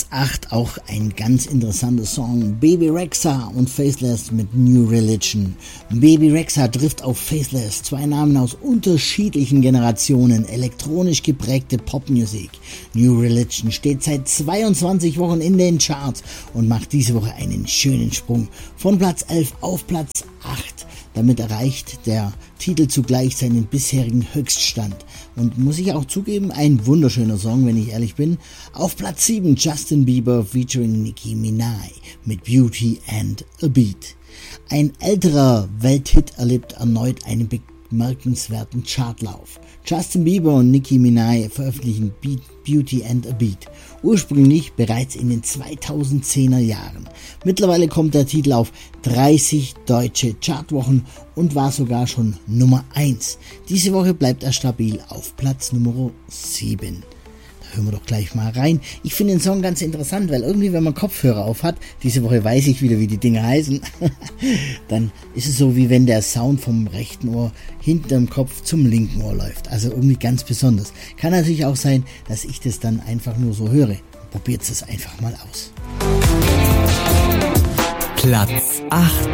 Platz 8 auch ein ganz interessanter Song. Bebe Rexha und Faithless mit New Religion. Bebe Rexha trifft auf Faithless, zwei Namen aus unterschiedlichen Generationen, elektronisch geprägte Popmusik. New Religion steht seit 22 Wochen in den Charts und macht diese Woche einen schönen Sprung von Platz 11 auf Platz 8. Damit erreicht der Titel zugleich seinen bisherigen Höchststand. Und muss ich auch zugeben, ein wunderschöner Song, wenn ich ehrlich bin. Auf Platz 7 Justin Bieber featuring Nicki Minaj mit Beauty and a Beat. Ein älterer Welthit erlebt erneut einen bemerkenswerten Chartlauf. Justin Bieber und Nicki Minaj veröffentlichen Beauty and a Beat, ursprünglich bereits in den 2010er Jahren. Mittlerweile kommt der Titel auf 30 deutsche Chartwochen und war sogar schon Nummer 1. Diese Woche bleibt er stabil auf Platz Nummer 7. Hören wir doch gleich mal rein. Ich finde den Song ganz interessant, weil irgendwie, wenn man Kopfhörer auf hat, diese Woche weiß ich wieder, wie die Dinge heißen, dann ist es so, wie wenn der Sound vom rechten Ohr hinterm Kopf zum linken Ohr läuft. Also irgendwie ganz besonders. Kann natürlich auch sein, dass ich das dann einfach nur so höre. Probiert es einfach mal aus. Platz 8.